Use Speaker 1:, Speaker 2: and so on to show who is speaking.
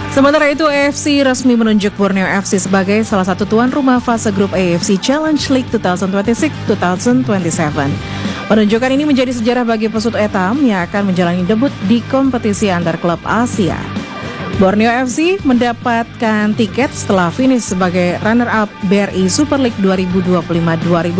Speaker 1: Sementara itu, AFC resmi menunjuk Borneo FC sebagai salah satu tuan rumah fase grup AFC Challenge League 2026-2027. Penunjukan ini menjadi sejarah bagi pesut Etam yang akan menjalani debut di kompetisi antar klub Asia. Borneo FC mendapatkan tiket setelah finish sebagai runner-up BRI Super League 2025-2026